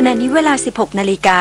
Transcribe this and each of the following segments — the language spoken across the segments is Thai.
ณะนี้เวลา 16 นาฬิกา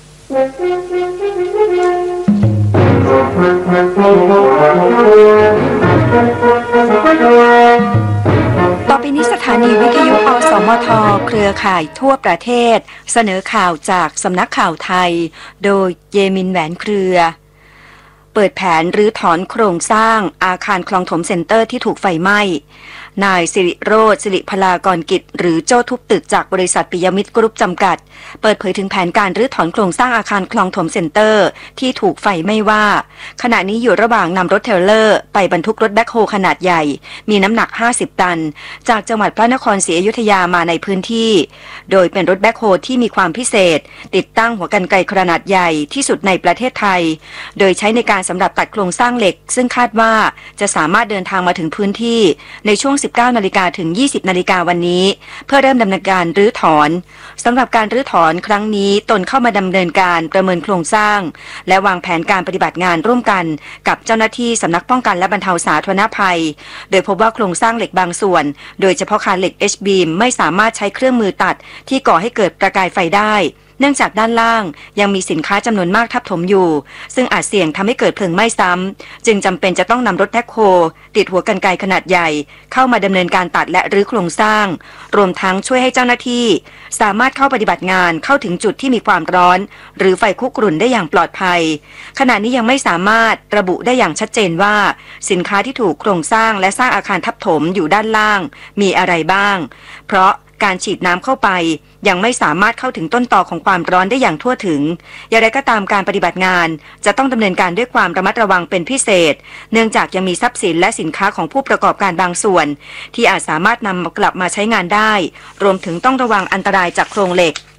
ต่อไปนี้สถานีวิทยุอสมทเครือข่ายทั่วประเทศเสนอข่าวจากสำนักข่าวไทยโดยเยมินแหวนเครือเปิดแผนรื้อถอนโครงสร้างอาคารคลองถมเซ็นเตอร์ที่ถูกไฟไหม้นายสิริโรจน์ สิริพลากรกิจหรือโจ้ทุบตึกจากบริษัทปิยมิตรกรุ๊ปจำกัดเปิดเผยถึงแผนการรื้อถอนโครงสร้างอาคารคลองถมเซ็นเตอร์ที่ถูกไฟไหม้ว่าขณะนี้อยู่ระหว่างนำรถเทรลเลอร์ไปบรรทุกรถแบ็คโฮขนาดใหญ่มีน้ำหนัก50ตันจากจังหวัดพระนครศรีอยุธยามาในพื้นที่โดยเป็นรถแบ็คโฮที่มีความพิเศษติดตั้งหัวกรรไกรขนาดใหญ่ที่สุดในประเทศไทยโดยใช้ในการสำหรับตัดโครงสร้างเหล็กซึ่งคาดว่าจะสามารถเดินทางมาถึงพื้นที่ในช่วง 19 นาฬิกาถึง 20 นาฬิกาวันนี้เพื่อเริ่มดำเนินการรื้อถอนสำหรับการรื้อถอนครั้งนี้ตนเข้ามาดำเนินการประเมินโครงสร้างและวางแผนการปฏิบัติงานร่วมกันกับเจ้าหน้าที่สำนักป้องกันและบรรเทาสาธารณภัยโดยพบว่าโครงสร้างเหล็กบางส่วนโดยเฉพาะคานเหล็ก H-beam ไม่สามารถใช้เครื่องมือตัดที่ก่อให้เกิดประกายไฟได้เนื่องจากด้านล่างยังมีสินค้าจำนวนมากทับถมอยู่ซึ่งอาจเสี่ยงทำให้เกิดเพลิงไหม้ซ้ำจึงจำเป็นจะต้องนำรถแบ็คโฮติดหัวกรรไกรขนาดใหญ่เข้ามาดำเนินการตัดและรื้อโครงสร้างรวมทั้งช่วยให้เจ้าหน้าที่สามารถเข้าปฏิบัติงานเข้าถึงจุดที่มีความร้อนหรือไฟคุกรุ่นได้อย่างปลอดภัยขณะนี้ยังไม่สามารถระบุได้อย่างชัดเจนว่าสินค้าที่ถูกโครงสร้างและสร้างอาคารทับถมอยู่ด้านล่างมีอะไรบ้างเพราะการฉีดน้ำเข้าไปยังไม่สามารถเข้าถึงต้นตอของความร้อนได้อย่างทั่วถึงอย่างไรก็ตามการปฏิบัติงานจะต้องดำเนินการด้วยความระมัดระวังเป็นพิเศษเนื่องจากยังมีทรัพย์สินและสินค้าของผู้ประกอบการบางส่วนที่อาจสามารถนำกลับมาใช้งานได้รวมถึงต้องระวังอันตรายจากโครงเหล็ก